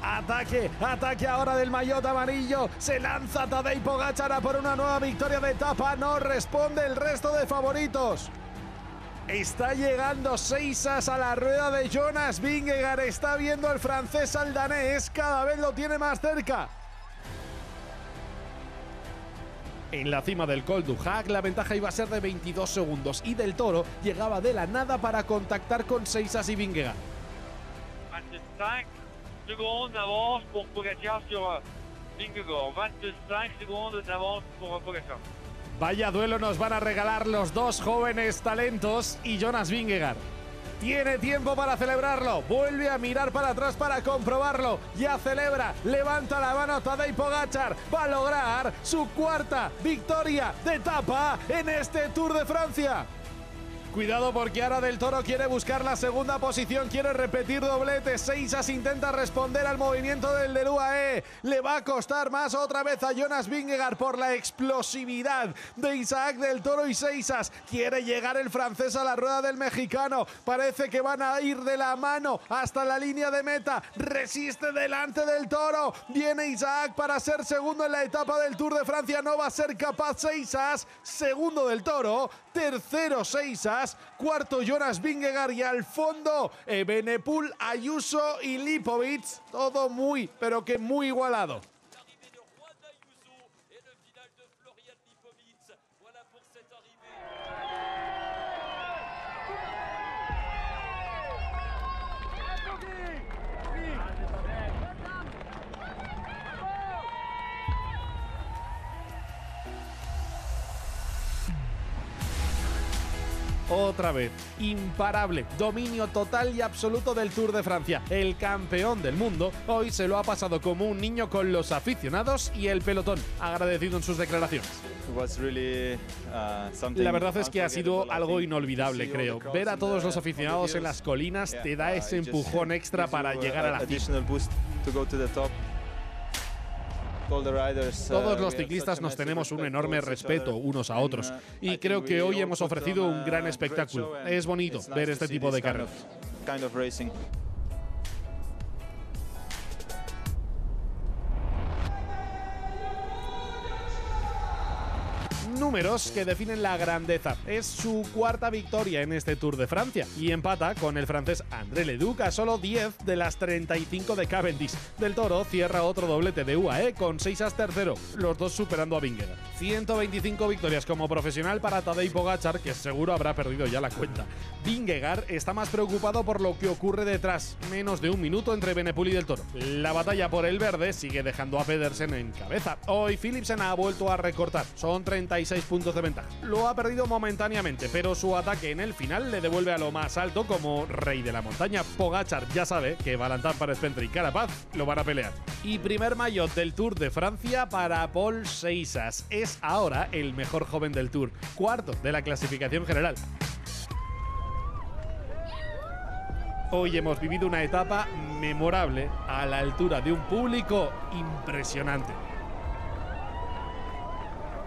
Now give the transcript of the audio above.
Ataque, ataque ahora del maillot amarillo. Se lanza Tadej Pogačar por una nueva victoria de etapa. No responde el resto de favoritos. Está llegando Seisas a la rueda de Jonas Vingegaard. Está viendo al francés al danés. Cada vez lo tiene más cerca. En la cima del Col du Hac la ventaja iba a ser de 22 segundos y Del Toro llegaba de la nada para contactar con Seisas y Vingegaard. 25 secondes d'avance pour Pogačar sur Vingegaard. 25 secondes d'avance pour Pogačar. Vaya duelo nos van a regalar los dos jóvenes talentos y Jonas Vingegaard. Tiene tiempo para celebrarlo. Vuelve a mirar para atrás para comprobarlo. Ya celebra. Levanta la mano Tadej Pogačar. Va a lograr su cuarta victoria de etapa en este Tour de Francia. Cuidado porque ahora Del Toro quiere buscar la segunda posición, quiere repetir doblete. Seisas intenta responder al movimiento del UAE. Le va a costar más otra vez a Jonas Vingegaard por la explosividad de Isaac Del Toro y Seisas. Quiere llegar el francés a la rueda del mexicano. Parece que van a ir de la mano hasta la línea de meta. Resiste delante Del Toro. Viene Isaac para ser segundo en la etapa del Tour de Francia. No va a ser capaz Seisas. Segundo Del Toro. Tercero Seisas. Cuarto Jonas Vingegaard y al fondo Evenepoel, Ayuso y Lipovic. Todo muy, pero que muy igualado. Otra vez, imparable, dominio total y absoluto del Tour de Francia. El campeón del mundo hoy se lo ha pasado como un niño con los aficionados y el pelotón, agradecido en sus declaraciones. La verdad es que ha sido algo inolvidable, creo. Ver a todos los aficionados en las colinas te da ese empujón extra para llegar a la cima. Todos los ciclistas nos tenemos un enorme respeto unos a otros y creo que hoy hemos ofrecido un gran espectáculo. Es bonito ver este tipo de carreras. Números que definen la grandeza. Es su cuarta victoria en este Tour de Francia y empata con el francés André Leduc a solo 10 de las 35 de Cavendish. Del Toro cierra otro doblete de UAE con Seisas tercero, los dos superando a Vingegaard. 125 victorias como profesional para Tadej Pogačar, que seguro habrá perdido ya la cuenta. Vingegaard está más preocupado por lo que ocurre detrás, menos de un minuto entre Evenepoel y Del Toro. La batalla por el verde sigue dejando a Pedersen en cabeza. Hoy Philipsen ha vuelto a recortar, son 36 puntos de ventaja. Lo ha perdido momentáneamente, pero su ataque en el final le devuelve a lo más alto como rey de la montaña. Pogačar ya sabe que Valentin Párez-Pentre y Carapaz lo van a pelear. Y primer maillot del Tour de Francia para Paul Seisas. Es ahora el mejor joven del Tour, cuarto de la clasificación general. Hoy hemos vivido una etapa memorable a la altura de un público impresionante.